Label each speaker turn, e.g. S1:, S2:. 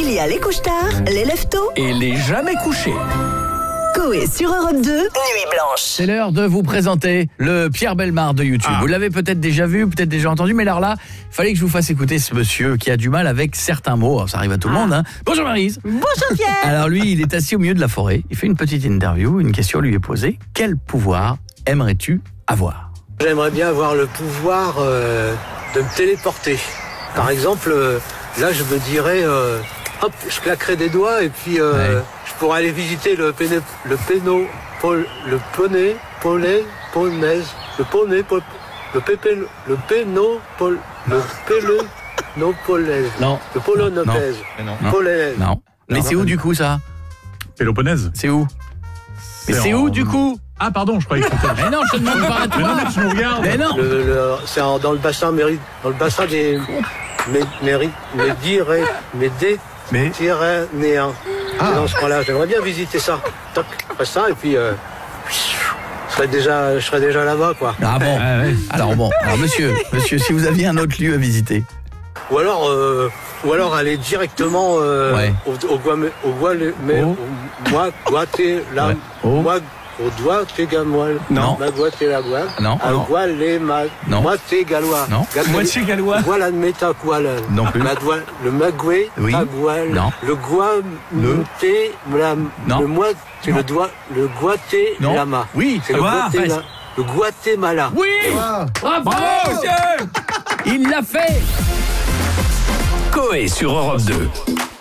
S1: Il y a les couche-tard, les lève-tôt
S2: Et les jamais couchés.
S1: Coé sur Europe 2, Nuit Blanche.
S2: C'est l'heure de vous présenter le Pierre Bellemare de YouTube. Vous l'avez peut-être déjà vu, peut-être déjà entendu, mais alors là, il fallait que je vous fasse écouter ce monsieur qui a du mal avec certains mots. Alors, ça arrive à tout le monde. Hein. Bonjour Maryse.
S1: Bonjour Pierre.
S2: Alors lui, il est assis au milieu de la forêt. Il fait une petite interview. Une question lui est posée. Quel pouvoir aimerais-tu avoir ?
S3: J'aimerais bien avoir le pouvoir de me téléporter. Par exemple, là je me dirais, hop, je claquerais des doigts et puis je pourrais aller visiter le Polonopèse.
S2: Non. Mais c'est où du coup ça ?
S4: Péloponnèse.
S2: C'est où ? Mais c'est où du coup ?
S4: Ah pardon, je croyais que c'était...
S2: Mais non, je te demande pas à toi.
S4: Mais non, mais tu nous regardes.
S2: Mais non.
S3: C'est dans le bassin des Méditerranéens.
S4: Ah.
S3: Dans ce coin-là, j'aimerais bien visiter ça. Toc, après ça, et puis je serais déjà là-bas, quoi.
S2: Ah bon. Alors monsieur, si vous aviez un autre lieu à visiter.
S3: Ou alors aller directement au Guatégamoil.
S2: Non.
S3: Maguatélagual.
S2: Non. Non.
S3: Moitié gallois.
S2: Non.
S4: Moitié gallois.
S3: Voilà le métaqual.
S2: Non plus.
S3: Le magoué,
S2: Oui.
S3: tagual.
S2: Non.
S3: Le guamuté,
S2: Non.
S3: le guaté-lama.
S2: Oui.
S3: C'est le Guatemala.
S2: Oui. Bravo monsieur. Il l'a fait.
S5: Coé sur Europe 2.